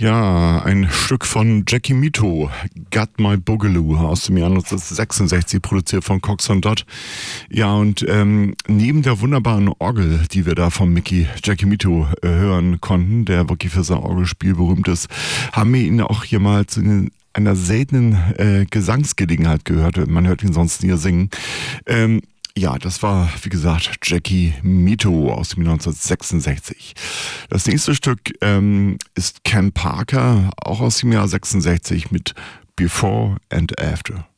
Ja, ein Stück von Jackie Mittoo, Got My Boogaloo, aus dem Jahr 1966, produziert von Cox und Dot. Ja, und neben der wunderbaren Orgel, die wir da von Jackie Mittoo hören konnten, der wirklich für sein Orgelspiel berühmt ist, haben wir ihn auch hier mal zu einer seltenen Gesangsgelegenheit gehört. Man hört ihn sonst nie singen. Ja, das war, wie gesagt, Jackie Mittoo aus dem Jahr 1966. Das nächste Stück ist Ken Parker, auch aus dem Jahr 66 mit Before and After.